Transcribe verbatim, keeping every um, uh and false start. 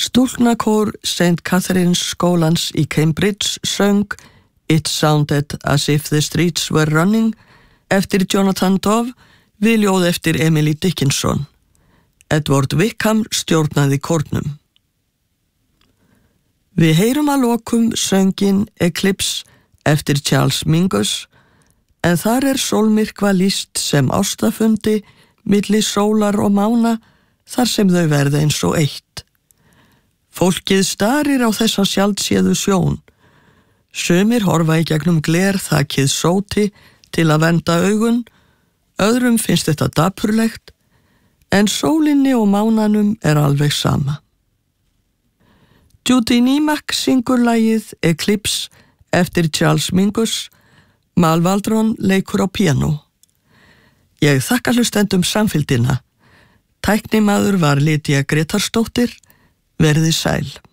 Stúlknakór Saint Catherine's skólans í Cambridge söng It Sounded as if the streets were running eftir Jonathan Dove við ljóð eftir Emily Dickinson. Edward Wickham stjórnaði kórnum. Við heyrum að lokum söngin Eclipse eftir Charles Mingus, en þar er sólmyrkva lýst sem ástafundi milli sólar og mána þar sem þau verða eins og eitt. Fólkið starir á þessa sjaldséðu sjón. Sumir horfa í gegnum gler þakið sóti til að vernda augun, öðrum finnst þetta dapurlegt, en sólinni og mánanum er alveg sama. Judy Nimac syngur lagið Eclipse eftir Charles Mingus, Mal Waldron leikur á píanó. Ég þakka hlustendum samfylgdina. Tæknimaður var Lydia Gretarsdóttir, verið sæl.